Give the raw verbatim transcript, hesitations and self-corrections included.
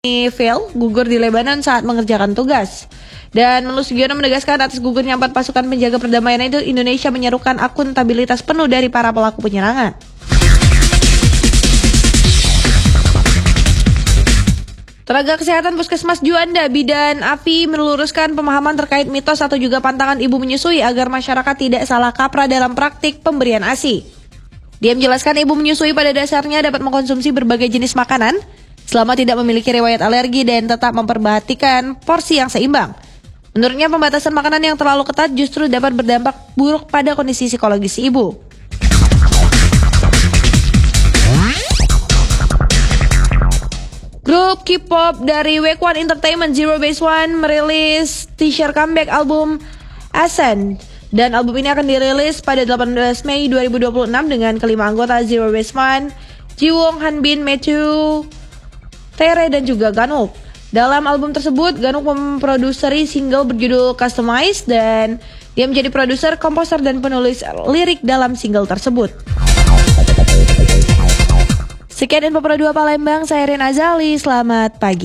fail, gugur di Lebanon saat mengerjakan tugas. Dan Menlu Sugiono menegaskan atas gugurnya empat pasukan penjaga perdamaian itu, Indonesia menyerukan akuntabilitas penuh dari para pelaku penyerangan. Tenaga Kesehatan Puskesmas Juanda, Bidan Afi meluruskan pemahaman terkait mitos atau juga pantangan ibu menyusui agar masyarakat tidak salah kaprah dalam praktik pemberian A S I. Dia menjelaskan ibu menyusui pada dasarnya dapat mengkonsumsi berbagai jenis makanan selama tidak memiliki riwayat alergi dan tetap memperhatikan porsi yang seimbang. Menurutnya, pembatasan makanan yang terlalu ketat justru dapat berdampak buruk pada kondisi psikologis ibu. Grup K-pop dari Wake One Entertainment Zero Base One merilis teaser comeback album Ascend. Dan album ini akan dirilis pada delapan belas Mei dua ribu dua puluh enam dengan kelima anggota Zero Base One, Jiwon, Hanbin, Matthew, Tere, dan juga Ganuk. Dalam album tersebut, Ganuk memproduseri single berjudul Customize dan dia menjadi produser, komposer, dan penulis lirik dalam single tersebut. Sekian info Pro dua Palembang, saya Rin Azali, selamat pagi.